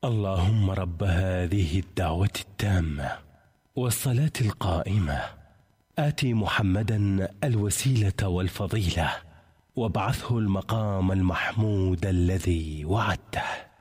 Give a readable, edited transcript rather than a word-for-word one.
اللهم رب هذه الدعوة التامة والصلاة القائمة آت محمدا الوسيلة والفضيلة وابعثه المقام المحمود الذي وعدته.